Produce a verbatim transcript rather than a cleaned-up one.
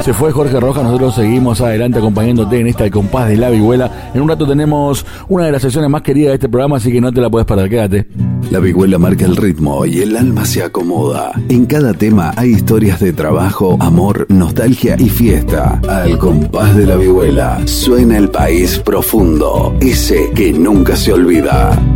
Se fue Jorge Rojas, nosotros seguimos adelante acompañándote en esta El Compás de la Vihuela. En un rato tenemos una de las secciones más queridas de este programa, así que no te la puedes perder, quédate. La Vihuela marca el ritmo y el alma se acomoda. En cada tema hay historias de trabajo, amor, nostalgia y fiesta. Al Compás de la Vihuela suena el país profundo, ese que nunca se olvida.